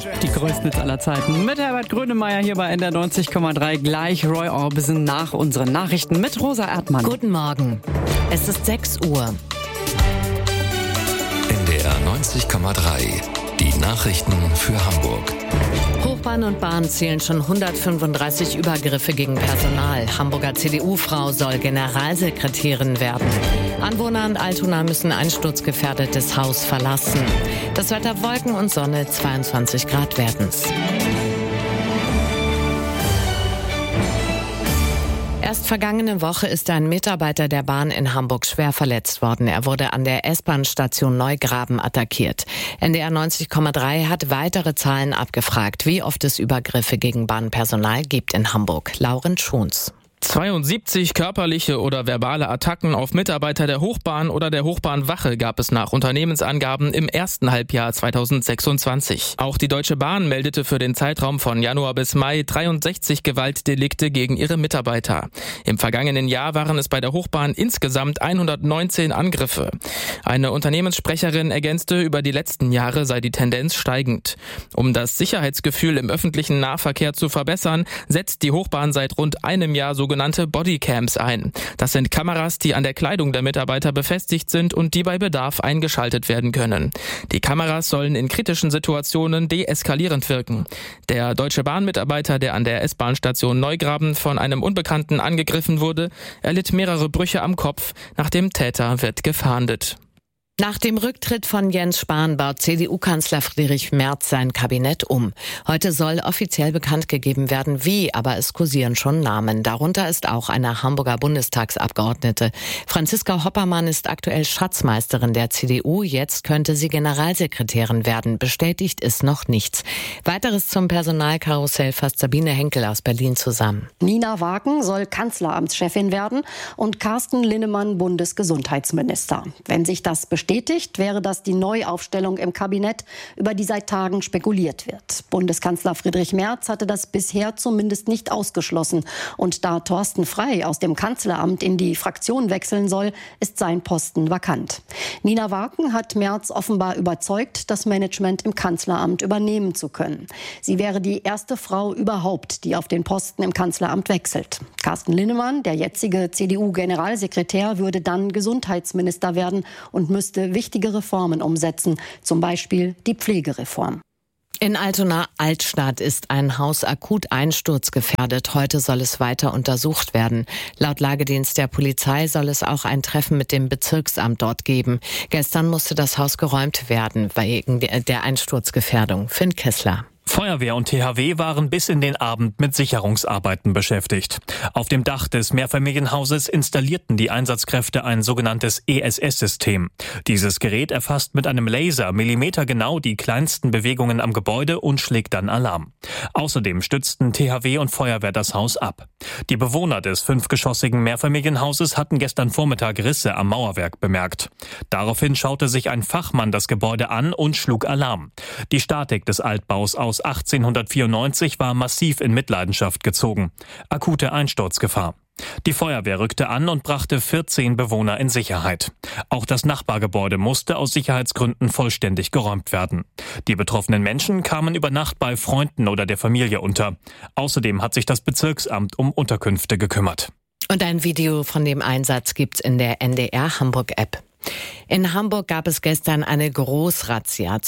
Die größten Hits aller Zeiten mit Herbert Grönemeyer hier bei NDR 90,3. Gleich Roy Orbison nach unseren Nachrichten mit Rosa Erdmann. Guten Morgen. Es ist 6 Uhr. NDR 90,3. Die Nachrichten für Hamburg. Hochbahn und Bahn zählen schon 135 Übergriffe gegen Personal. Hamburger CDU-Frau soll Generalsekretärin werden. Anwohner in Altona müssen einsturzgefährdetes Haus verlassen. Das Wetter: Wolken und Sonne, 22 Grad werden's. Erst vergangene Woche ist ein Mitarbeiter der Bahn in Hamburg schwer verletzt worden. Er wurde an der S-Bahn-Station Neugraben attackiert. NDR 90,3 hat weitere Zahlen abgefragt, wie oft es Übergriffe gegen Bahnpersonal gibt in Hamburg. Lauren Schuns. 72 körperliche oder verbale Attacken auf Mitarbeiter der Hochbahn oder der Hochbahnwache gab es nach Unternehmensangaben im ersten Halbjahr 2026. Auch die Deutsche Bahn meldete für den Zeitraum von Januar bis Mai 63 Gewaltdelikte gegen ihre Mitarbeiter. Im vergangenen Jahr waren es bei der Hochbahn insgesamt 119 Angriffe. Eine Unternehmenssprecherin ergänzte, über die letzten Jahre sei die Tendenz steigend. Um das Sicherheitsgefühl im öffentlichen Nahverkehr zu verbessern, setzt die Hochbahn seit rund einem Jahr sogenannte Bodycams ein. Das sind Kameras, die an der Kleidung der Mitarbeiter befestigt sind und die bei Bedarf eingeschaltet werden können. Die Kameras sollen in kritischen Situationen deeskalierend wirken. Der Deutsche Bahn-Mitarbeiter, der an der S-Bahn-Station Neugraben von einem Unbekannten angegriffen wurde, erlitt mehrere Brüche am Kopf. Nach dem Täter wird gefahndet. Nach dem Rücktritt von Jens Spahn baut CDU-Kanzler Friedrich Merz sein Kabinett um. Heute soll offiziell bekannt gegeben werden, wie, aber es kursieren schon Namen. Darunter ist auch eine Hamburger Bundestagsabgeordnete. Franziska Hoppermann ist aktuell Schatzmeisterin der CDU. Jetzt könnte sie Generalsekretärin werden. Bestätigt ist noch nichts. Weiteres zum Personalkarussell fasst Sabine Henkel aus Berlin zusammen. Nina Wagen soll Kanzleramtschefin werden und Carsten Linnemann Bundesgesundheitsminister. Wenn sich das bestätigt, wäre das die Neuaufstellung im Kabinett, über die seit Tagen spekuliert wird. Bundeskanzler Friedrich Merz hatte das bisher zumindest nicht ausgeschlossen. Und da Thorsten Frey aus dem Kanzleramt in die Fraktion wechseln soll, ist sein Posten vakant. Nina Wagen hat Merz offenbar überzeugt, das Management im Kanzleramt übernehmen zu können. Sie wäre die erste Frau überhaupt, die auf den Posten im Kanzleramt wechselt. Carsten Linnemann, der jetzige CDU-Generalsekretär, würde dann Gesundheitsminister werden und müsste wichtige Reformen umsetzen, zum Beispiel die Pflegereform. In Altona-Altstadt ist ein Haus akut einsturzgefährdet. Heute soll es weiter untersucht werden. Laut Lagedienst der Polizei soll es auch ein Treffen mit dem Bezirksamt dort geben. Gestern musste das Haus geräumt werden wegen der Einsturzgefährdung. Finn Kessler. Feuerwehr und THW waren bis in den Abend mit Sicherungsarbeiten beschäftigt. Auf dem Dach des Mehrfamilienhauses installierten die Einsatzkräfte ein sogenanntes ESS-System. Dieses Gerät erfasst mit einem Laser millimetergenau die kleinsten Bewegungen am Gebäude und schlägt dann Alarm. Außerdem stützten THW und Feuerwehr das Haus ab. Die Bewohner des 5-geschossigen Mehrfamilienhauses hatten gestern Vormittag Risse am Mauerwerk bemerkt. Daraufhin schaute sich ein Fachmann das Gebäude an und schlug Alarm. Die Statik des Altbaus aus 1894 war massiv in Mitleidenschaft gezogen. Akute Einsturzgefahr. Die Feuerwehr rückte an und brachte 14 Bewohner in Sicherheit. Auch das Nachbargebäude musste aus Sicherheitsgründen vollständig geräumt werden. Die betroffenen Menschen kamen über Nacht bei Freunden oder der Familie unter. Außerdem hat sich das Bezirksamt um Unterkünfte gekümmert. Und ein Video von dem Einsatz gibt's in der NDR Hamburg-App. In Hamburg gab es gestern eine Großrazzia.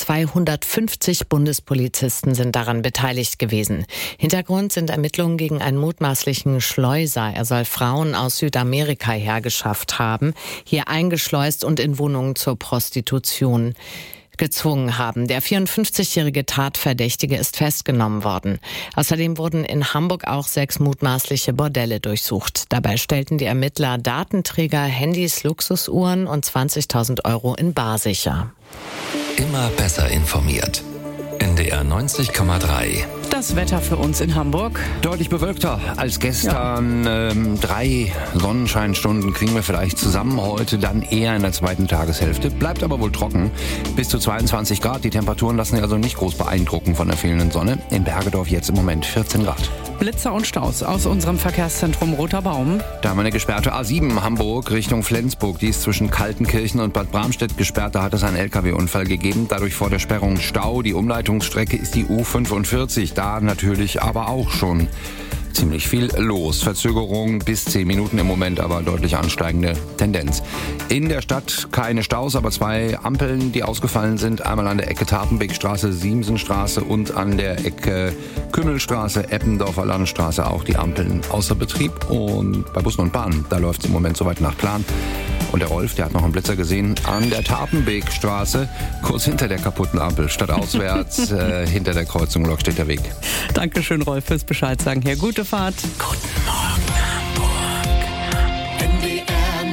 250 Bundespolizisten sind daran beteiligt gewesen. Hintergrund sind Ermittlungen gegen einen mutmaßlichen Schleuser. Er soll Frauen aus Südamerika hergeschafft haben, hier eingeschleust und in Wohnungen zur Prostitution gezwungen haben. Der 54-jährige Tatverdächtige ist festgenommen worden. Außerdem wurden in Hamburg auch 6 mutmaßliche Bordelle durchsucht. Dabei stellten die Ermittler Datenträger, Handys, Luxusuhren und 20.000 Euro in bar sicher. Immer besser informiert. NDR 90,3. Das Wetter für uns in Hamburg. Deutlich bewölkter als gestern. 3 Sonnenscheinstunden kriegen wir vielleicht zusammen heute, dann eher in der zweiten Tageshälfte. Bleibt aber wohl trocken. Bis zu 22 Grad. Die Temperaturen lassen sich also nicht groß beeindrucken von der fehlenden Sonne. In Bergedorf jetzt im Moment 14 Grad. Blitzer und Staus aus unserem Verkehrszentrum Roter Baum. Da haben wir eine gesperrte A7 Hamburg Richtung Flensburg. Die ist zwischen Kaltenkirchen und Bad Bramstedt gesperrt. Da hat es einen LKW-Unfall gegeben. Dadurch vor der Sperrung Stau. Die Umleitungsstrecke ist die U45. Da natürlich aber auch schon ziemlich viel los. Verzögerung bis 10 Minuten im Moment, aber deutlich ansteigende Tendenz. In der Stadt keine Staus, aber 2 Ampeln, die ausgefallen sind. Einmal an der Ecke Tapenbeckstraße, Siemsenstraße und an der Ecke Kümmelstraße, Eppendorfer Landstraße auch die Ampeln außer Betrieb. Und bei Bussen und Bahnen, da läuft es im Moment soweit nach Plan. Und der Rolf, der hat noch einen Blitzer gesehen an der Tapenbeckstraße, kurz hinter der kaputten Ampel, stadtauswärts, hinter der Kreuzung Lokstädter Weg. Dankeschön, Rolf, fürs Bescheid sagen. Hier, gute Fahrt. Guten Morgen, Hamburg. NDR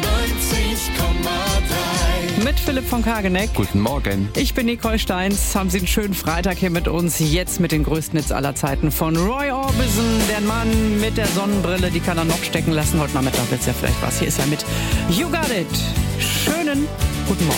90,3. Mit Philipp von Kageneck. Guten Morgen. Ich bin Nicole Steins. Haben Sie einen schönen Freitag hier mit uns. Jetzt mit den größten Hits aller Zeiten von Roy Orbison. Der Mann mit der Sonnenbrille, die kann er noch stecken lassen. Heute Nachmittag wird's ja vielleicht was. Hier ist er mit You Got It. Schönen guten Morgen.